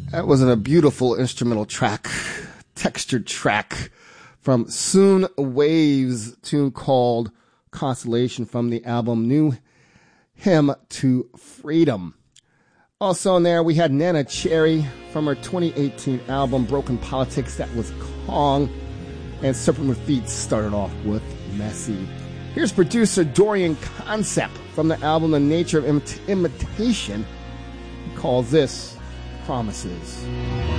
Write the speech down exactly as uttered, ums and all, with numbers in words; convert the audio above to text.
That was a beautiful instrumental track, textured track from Soon Waves, tune called Constellation from the album New Hymn to Freedom. Also in there, we had Nana Cherry from her twenty eighteen album Broken Politics. That was Kong. And Serpent with Feet started off with Messy. Here's producer Dorian Concept from the album The Nature of Imit- Imitation. He calls this Promises.